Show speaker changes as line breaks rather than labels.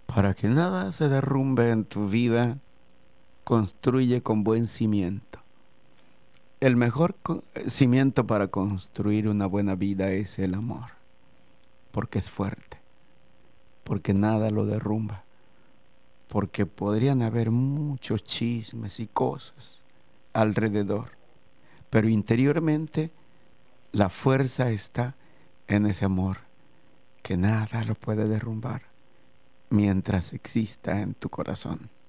Para que nada se derrumbe en tu vida, construye con buen cimiento. El mejor cimiento para construir una buena vida es el amor, porque es fuerte, porque nada lo derrumba, porque podrían haber muchos chismes y cosas alrededor, pero interiormente la fuerza está en ese amor, que nada lo puede derrumbar mientras exista en tu corazón.